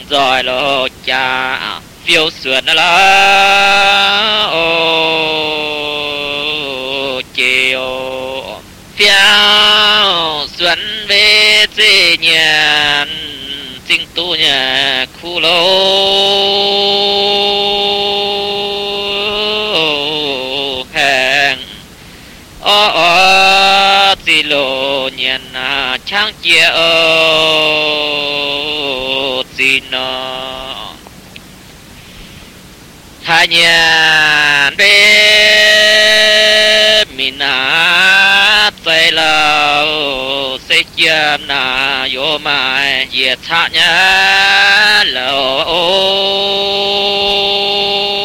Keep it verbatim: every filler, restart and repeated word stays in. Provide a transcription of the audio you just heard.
rồi lộ cha phiêu sườn nó là ô chiều phiêu sườn về dễ nhàn chính tu nhà khu lô hàng ô ô xì lô nhàn trang chia ô xì nó hai nhàn bê mình á tay lâu sẽ chiếm na yo mai ye tha nhá lâu